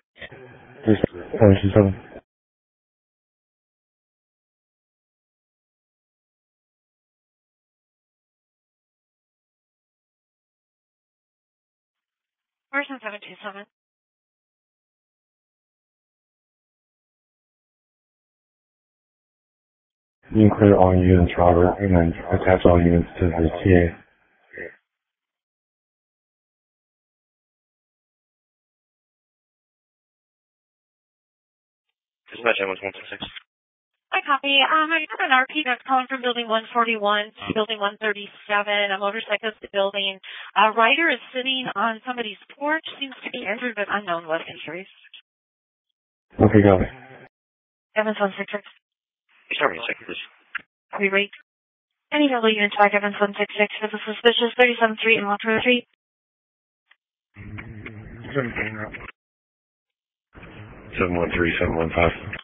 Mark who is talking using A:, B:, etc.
A: 37.
B: Person 727.
A: You can clear all units, Robert, and then attach all units to the TA.
C: Dispatch 116.
B: Hi, copy. I got an RP that's calling from building 141 to building 137. A motorcycle to building. A rider is sitting on somebody's porch. Seems to be injured, but unknown what injuries.
A: Okay, got it.
B: 7166.
C: Sorry, a second, please.
B: We rate. Any double units by 7166 for the suspicious 37th Street and Walter Street.
A: 713, 715.